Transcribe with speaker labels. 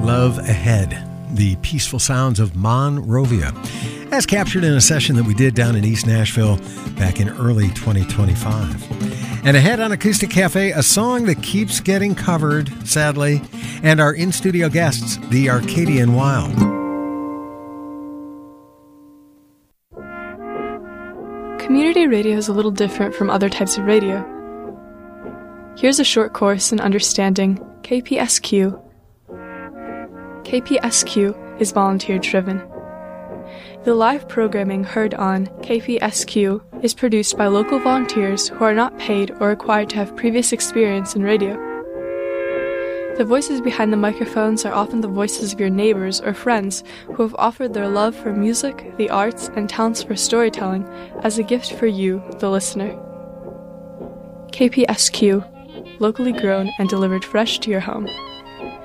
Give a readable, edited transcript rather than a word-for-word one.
Speaker 1: Love Ahead, the peaceful sounds of Monrovia, as captured in a session that we did down in East Nashville back in early 2025. And ahead on Acoustic Cafe, a song that keeps getting covered, sadly, and our in-studio guests, the Arcadian Wild.
Speaker 2: Community radio is a little different from other types of radio. Here's a short course in understanding KPSQ. KPSQ is volunteer-driven. The live programming heard on KPSQ is produced by local volunteers who are not paid or required to have previous experience in radio. The voices behind the microphones are often the voices of your neighbors or friends who have offered their love for music, the arts, and talents for storytelling as a gift for you, the listener. KPSQ, locally grown and delivered fresh to your home.